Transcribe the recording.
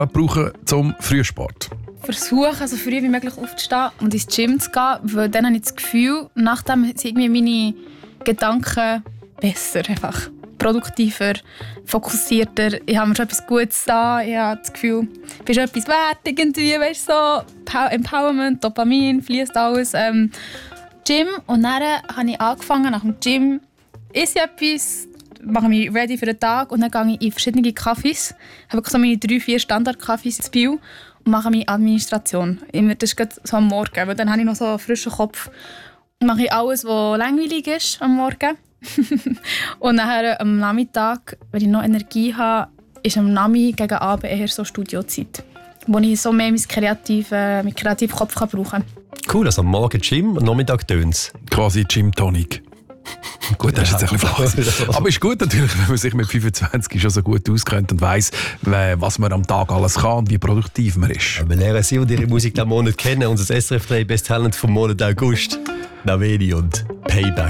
brauchen zum Frühsport? Versuche, so früh wie möglich aufzustehen und ins Gym zu gehen, weil dann habe ich das Gefühl, nachdem sind irgendwie meine Gedanken besser, einfach produktiver, fokussierter. Ich habe mir schon etwas Gutes da. Ich habe das Gefühl, ich bin schon etwas wert irgendwie, weißt du, so Empowerment, Dopamin, fließt alles. Gym und dann habe ich angefangen nach dem Gym, esse ich etwas, mache mich ready für den Tag und dann gehe ich in verschiedene Cafés. Ich habe so meine 3-4 Standard-Cafés in Biel und mache meine Administration. Das ist gerade so am Morgen, weil dann habe ich noch so einen frischen Kopf. Und mache ich alles, was langweilig ist am Morgen. Und nachher am Nachmittag, wenn ich noch Energie habe, ist am Nachmittag gegen Abend eher so Studiozeit, wo ich so mehr meinen kreativen Kopf brauchen kann. Cool, also am Morgen Gym, am Nachmittag Töns. Quasi Gym Tonic. Gut, das ist jetzt ein bisschen flach. Aber ist gut natürlich, wenn man sich mit 25 schon so gut auskennt und weiss, was man am Tag alles kann und wie produktiv man ist. Wir lernen Sie und Ihre Musik diesen Monat kennen. Unser SRF 3 Best Talent vom Monat August. Naveni und Payback.